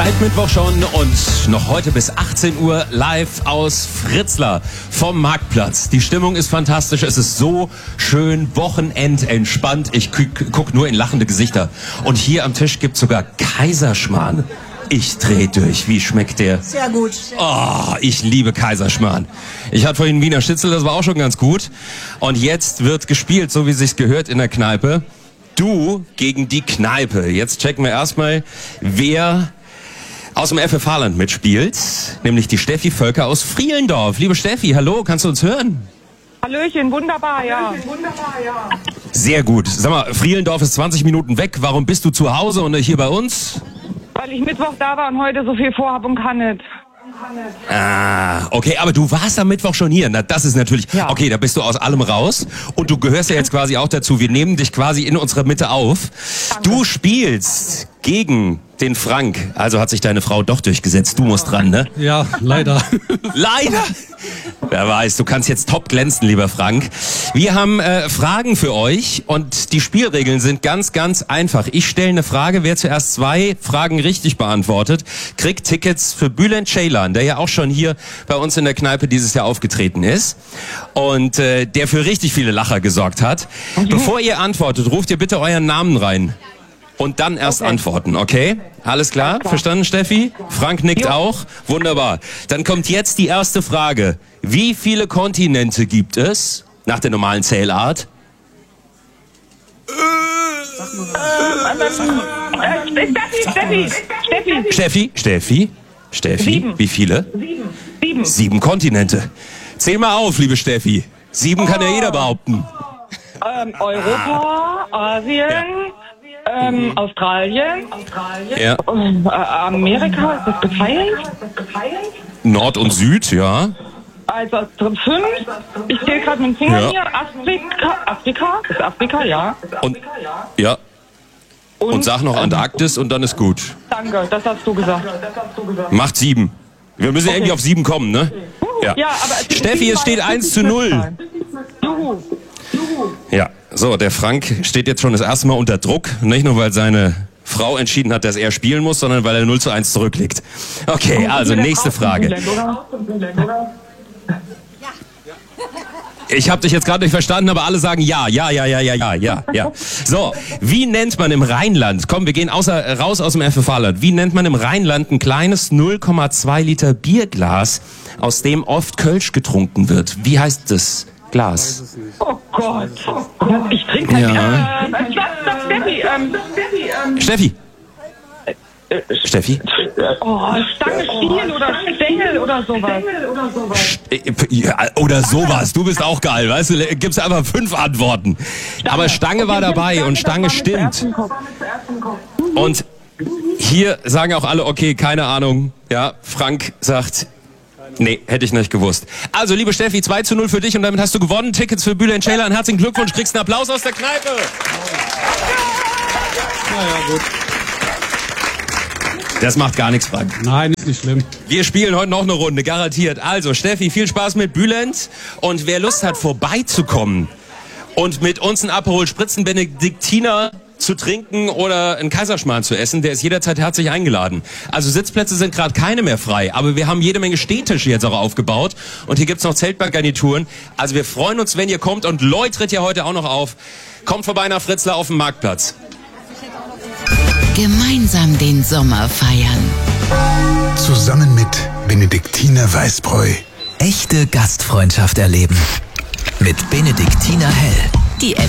Bald Mittwoch schon und noch heute bis 18 Uhr live aus Fritzlar vom Marktplatz. Die Stimmung ist fantastisch, es ist so schön, wochenendentspannt. Ich guck nur in lachende Gesichter. Und hier am Tisch gibt's sogar Kaiserschmarrn. Ich dreh durch. Wie schmeckt der? Sehr gut. Oh, ich liebe Kaiserschmarrn. Ich hatte vorhin Wiener Schnitzel, das war auch schon ganz gut. Und jetzt wird gespielt, so wie sich's gehört in der Kneipe. Du gegen die Kneipe. Jetzt checken wir erstmal, wer aus dem FF Haarland mitspielt. Nämlich die Steffi Völker aus Frielendorf. Liebe Steffi, hallo, kannst du uns hören? Hallöchen, wunderbar, ja. Sehr gut. Sag mal, Frielendorf ist 20 Minuten weg. Warum bist du zu Hause und nicht hier bei uns? Weil ich Mittwoch da war und heute so viel vorhab und kann nicht. Ah, okay, aber du warst am Mittwoch schon hier. Na, das ist natürlich, Ja. okay, da bist du aus allem raus. Und du gehörst ja jetzt quasi auch dazu. Wir nehmen dich quasi in unserer Mitte auf. Du spielst gegen den Frank. Also hat sich deine Frau doch durchgesetzt. Du musst dran, ne? Ja, leider. Leider! Wer weiß, du kannst jetzt top glänzen, lieber Frank. Wir haben Fragen für euch und die Spielregeln sind ganz, ganz einfach. Ich stelle eine Frage, wer zuerst 2 Fragen richtig beantwortet, kriegt Tickets für Bülent Ceylan, der ja auch schon hier bei uns in der Kneipe dieses Jahr aufgetreten ist und der für richtig viele Lacher gesorgt hat. Bevor ihr antwortet, ruft ihr bitte euren Namen rein. Und dann erst antworten, okay? Alles klar? Verstanden, Steffi? Frank nickt auch. Wunderbar. Dann kommt jetzt die erste Frage. Wie viele Kontinente gibt es nach der normalen Zählart? Steffi. 7. Wie viele? 7. 7 Kontinente. Zähl mal auf, liebe Steffi. 7 kann ja jeder behaupten. Europa, Asien, Australien, Ja. Amerika, ist das geteilt? Nord und Süd, ja. Also 5. Ich zähle gerade mit dem Finger Ja. hier. Afrika? Ist Afrika, ja. Und, ja. Und sag noch Antarktis und dann ist gut. Danke, das hast du gesagt. Macht 7. Wir müssen ja irgendwie auf 7 kommen, ne? Ja. Ja, aber Steffi, es steht 1:0. Juhu. Ja, so, der Frank steht jetzt schon das erste Mal unter Druck. Nicht nur, weil seine Frau entschieden hat, dass er spielen muss, sondern weil er 0:1 zurückliegt. Okay, also nächste Frage. Ich habe dich jetzt gerade nicht verstanden, aber alle sagen ja. So, wie nennt man im Rheinland, komm, wir gehen raus aus dem FF Haarland, wie nennt man im Rheinland ein kleines 0,2 Liter Bierglas, aus dem oft Kölsch getrunken wird? Wie heißt das Glas? Oh Gott. Ich trinke kein Steffi. Steffi? Oh, Stange, Stiel oder Stängel oder sowas. Ja, oder sowas. Du bist auch geil, weißt du? Gibst einfach 5 Antworten. Aber Stange war dabei und Stange stimmt. Und hier sagen auch alle, okay, keine Ahnung. Ja, Frank sagt, nee, hätte ich nicht gewusst. Also, liebe Steffi, 2:0 für dich und damit hast du gewonnen. Tickets für Bülent Ceylan. Herzlichen Glückwunsch, kriegst einen Applaus aus der Kneipe. Naja, gut. Das macht gar nichts, Frank. Nein, ist nicht schlimm. Wir spielen heute noch eine Runde, garantiert. Also, Steffi, viel Spaß mit Bülent. Und wer Lust hat, vorbeizukommen und mit uns einen Aperol Spritzen Benediktiner zu trinken oder einen Kaiserschmarrn zu essen, der ist jederzeit herzlich eingeladen. Also Sitzplätze sind gerade keine mehr frei, aber wir haben jede Menge Stehtische jetzt auch aufgebaut und hier gibt's noch Zeltbankgarnituren. Also wir freuen uns, wenn ihr kommt und Lloyd tritt ja heute auch noch auf. Kommt vorbei nach Fritzlar auf dem Marktplatz. Gemeinsam den Sommer feiern. Zusammen mit Benediktiner Weißbräu. Echte Gastfreundschaft erleben. Mit Benediktiner Hell. Die